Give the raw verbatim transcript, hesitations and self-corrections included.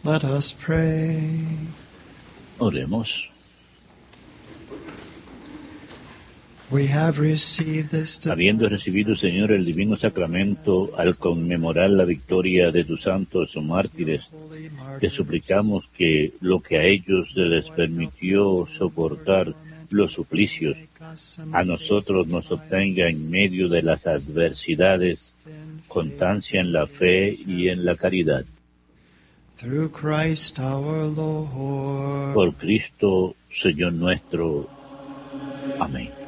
Let us pray. Oremos. We have received this Habiendo recibido, Señor, el divino sacramento al conmemorar la victoria de tus santos mártires, te suplicamos que lo que a ellos se les permitió soportar los suplicios, a nosotros nos obtenga en medio de las adversidades constancia en la fe y en la caridad. Through Christ our Lord. Por Cristo, Señor nuestro. Amén.